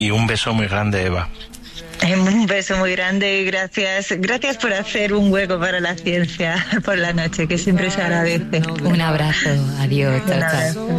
Y un beso muy grande, Eva. Un beso muy grande y gracias por hacer un hueco para la ciencia por la noche, que siempre se agradece. Un abrazo, adiós, chao, chao.